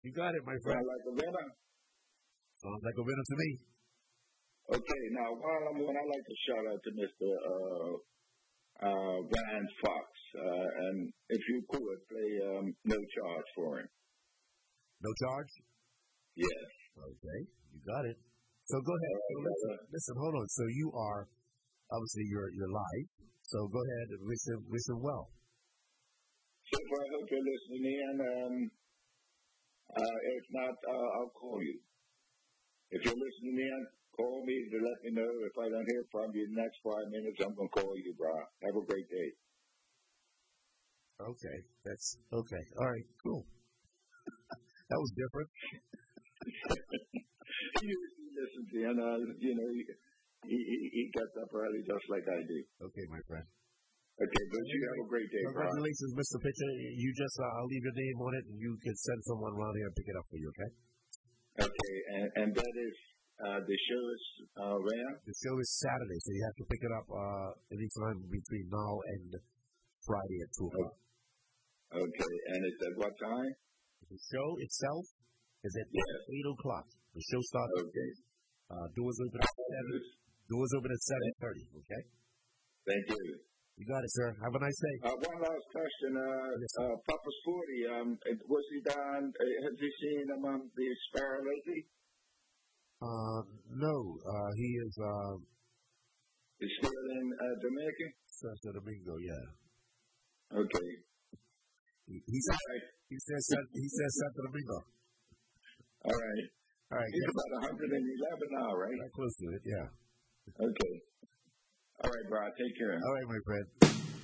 You got it, my friend. Sound like a winner? Sounds like a winner to me. Okay, now while I'm on, I'd like to shout out to Mr. Ryan Fox, and if you could play No Charge for him. No charge? Yes. Okay, you got it. So go ahead. So listen, hold on. So you are obviously you're live. So go ahead and wish him well. So I hope you're listening in. If not, I'll call you. If you're listening in, call me to let me know. If I don't hear from you in the next 5 minutes, I'm going to call you, bro. Have a great day. Okay. That's okay. All right. Cool. That was different. He usually listens in. He gets up early just like I do. Okay, my friend. Okay, but you have a great day, bro. Congratulations, Mr. Pitcher. You just, I'll leave your name on it, and you can send someone around here and pick it up for you, okay? Okay, and that is, the show is when? The show is Saturday, so you have to pick it up anytime between now and Friday at 2 o'clock. Okay, and it's at what time? The show itself is at 8 o'clock. The show starts. Okay. Doors open at 7. Doors open at 7:30. Okay. Thank you. You got it, sir. Have a nice day. One last question. Papa Sporty, was he down? Has he seen the Sparrow lately? No. He is. He's still in Jamaica. Santo Domingo, yeah. Okay. He says Santo Domingo. All right. All right. He's about 111 now, right? Close to it, yeah. Okay. All right, bro. Take care. All right, my friend.